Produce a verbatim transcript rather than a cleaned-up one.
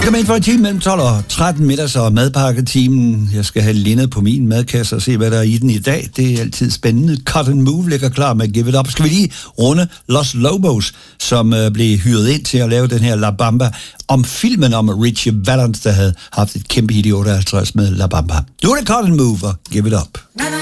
Velkommen ind for en time mellem tolv og tretten middags og madpakketimen. Jeg skal have lindet på min madkasse og se, hvad der er i den i dag. Det er altid spændende. Cut and Move ligger klar med Give It Up. Skal vi lige runde Los Lobos, som øh, blev hyret ind til at lave den her La Bamba om filmen om Richie Valens, der havde haft et kæmpe hit i otteoghalvtreds med La Bamba. Nu er det Cut and Move og Give It Up.